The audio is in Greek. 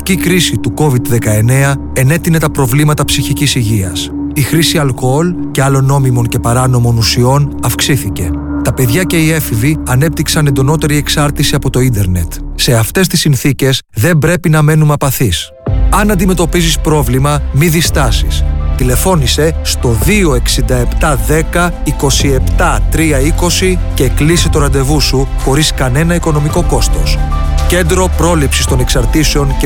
οικονομική κρίση του COVID-19 ενέτεινε τα προβλήματα ψυχικής υγείας. Η χρήση αλκοόλ και άλλων νόμιμων και παράνομων ουσιών αυξήθηκε. Τα παιδιά και οι έφηβοι ανέπτυξαν εντονότερη εξάρτηση από το ίντερνετ. Σε αυτές τις συνθήκες δεν πρέπει να μένουμε απαθείς. Αν αντιμετωπίζεις πρόβλημα, μη διστάσεις. Τηλεφώνησε στο 267 10 27 320 και κλείσε το ραντεβού σου χωρίς κανένα οικονομικό κόστος. Κέντρο Πρόληψης των Εξαρτήσεων και